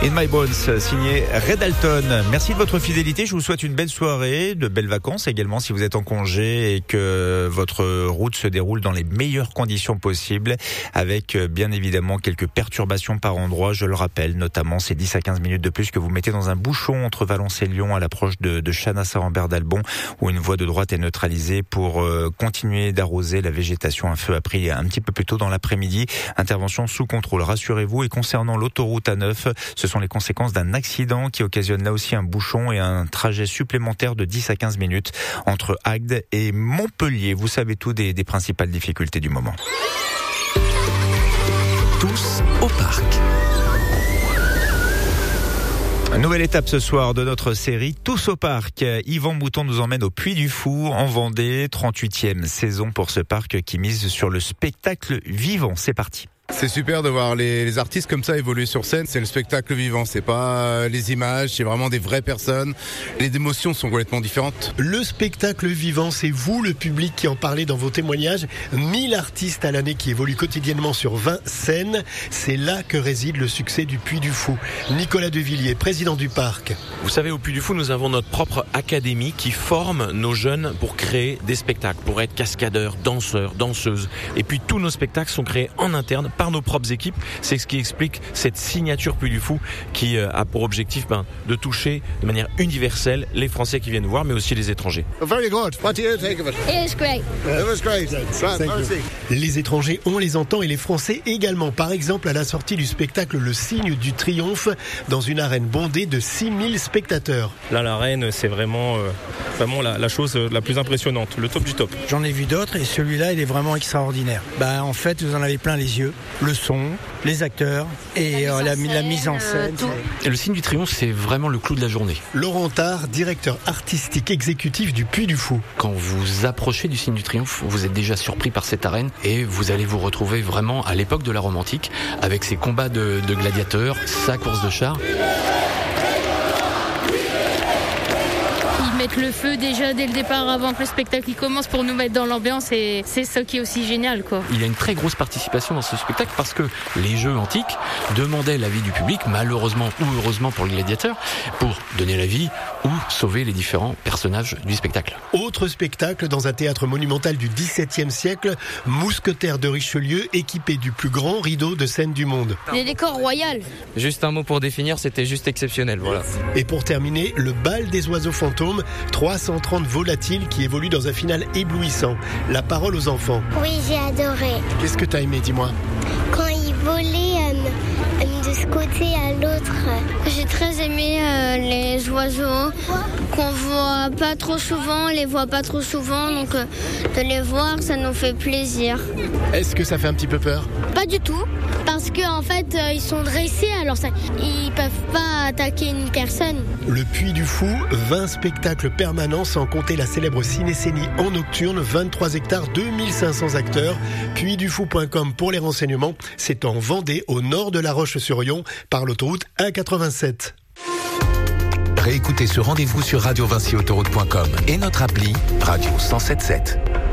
In My Bones, signé Red Alton. Merci de votre fidélité. Je vous souhaite une belle soirée, de belles vacances également si vous êtes en congé et que votre route se déroule dans les meilleures conditions possibles avec bien évidemment quelques perturbations par endroit. Je le rappelle, notamment ces 10 à 15 minutes de plus que vous mettez dans un bouchon entre Valence et Lyon à l'approche de Chanas-Saint-Rambert-d'Albon où une voie de droite est neutralisée pour continuer d'arroser la végétation. Un feu a pris un petit peu plus tôt dans l'après-midi. Intervention sous contrôle, rassurez-vous. Et concernant l'autoroute A9, ce sont les conséquences d'un accident qui occasionne là aussi un bouchon et un trajet supplémentaire de 10 à 15 minutes entre Agde et Montpellier. Vous savez tout des principales difficultés du moment. Tous au parc. Nouvelle étape ce soir de notre série Tous au parc. Yvan Mouton nous emmène au Puy du Fou, en Vendée, 38e saison pour ce parc qui mise sur le spectacle vivant. C'est parti. C'est super de voir les artistes comme ça évoluer sur scène. C'est le spectacle vivant, c'est pas les images, c'est vraiment des vraies personnes. Les émotions sont complètement différentes. Le spectacle vivant, c'est vous, le public, qui en parlez dans vos témoignages. 1000 artistes à l'année qui évoluent quotidiennement sur 20 scènes. C'est là que réside le succès du Puy du Fou. Nicolas Devilliers, président du parc. Vous savez, au Puy du Fou, nous avons notre propre académie qui forme nos jeunes pour créer des spectacles, pour être cascadeurs, danseurs, danseuses. Et puis tous nos spectacles sont créés en interne par nos propres équipes. C'est ce qui explique cette signature Puy du Fou qui a pour objectif de toucher de manière universelle les Français qui viennent voir, mais aussi les étrangers. Very good. What do you think of it? It was great. It was great. Les étrangers, on les entend, et les Français également. Par exemple, à la sortie du spectacle Le Signe du Triomphe, dans une arène bondée de 6000 spectateurs. Là, l'arène, c'est vraiment la chose la plus impressionnante, le top du top. J'en ai vu d'autres et celui-là, il est vraiment extraordinaire. En fait, vous en avez plein les yeux. Le son, les acteurs et la mise en scène. Et le Signe du Triomphe, c'est vraiment le clou de la journée. Laurent Tard, directeur artistique exécutif du Puy du Fou. Quand vous approchez du Signe du Triomphe, vous êtes déjà surpris par cette arène et vous allez vous retrouver vraiment à l'époque de la Rome antique avec ses combats de gladiateurs, sa course de chars. Mettre le feu déjà dès le départ avant que le spectacle commence pour nous mettre dans l'ambiance, et c'est ça qui est aussi génial, quoi. Il y a une très grosse participation dans ce spectacle parce que les jeux antiques demandaient l'avis du public, malheureusement ou heureusement pour le gladiateur, pour donner l'avis ou sauver les différents personnages du spectacle. Autre spectacle dans un théâtre monumental du XVIIe siècle, Mousquetaires de Richelieu, équipé du plus grand rideau de scène du monde. Les décors royaux. Juste un mot pour définir, c'était juste exceptionnel, voilà. Et pour terminer, le bal des oiseaux fantômes, 330 volatiles qui évoluent dans un final éblouissant. La parole aux enfants. Oui, j'ai adoré. Qu'est-ce que t'as aimé, dis-moi? Quand ils volaient de ce côté à l'autre. J'ai très aimé les oiseaux qu'on voit pas trop souvent, on les voit pas trop souvent, donc de les voir, ça nous fait plaisir. Est-ce que ça fait un petit peu peur? Pas du tout, parce qu'en fait, ils sont dressés, alors ils peuvent pas attaquer une personne. Le Puy du Fou, 20 spectacles permanents sans compter la célèbre cinécénie en nocturne, 23 hectares, 2500 acteurs. puydufou.com pour les renseignements. C'est en Vendée, au nord de La Roche-sur-Yon, par l'autoroute A87. Réécoutez ce rendez-vous sur radiovincyautoroute.com et notre appli Radio 107.7.